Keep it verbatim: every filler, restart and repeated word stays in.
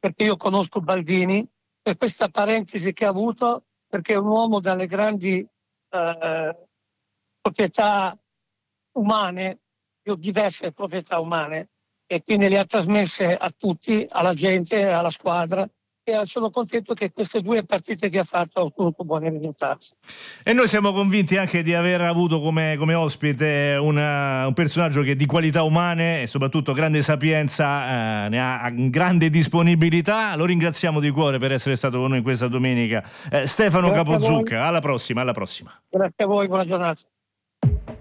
perché io conosco Baldini, per questa parentesi che ha avuto, perché è un uomo dalle grandi eh, proprietà umane, più diverse proprietà umane, e quindi le ha trasmesse a tutti, alla gente, alla squadra, e sono contento che queste due partite che ha fatto hanno ottenuto buoni risultati. E noi siamo convinti anche di aver avuto come, come ospite una, un personaggio che di qualità umane e soprattutto grande sapienza, eh, ne ha grande disponibilità. Lo ringraziamo di cuore per essere stato con noi questa domenica. Eh, Stefano Grazie Capozucca, alla prossima, alla prossima. Grazie a voi, buona giornata.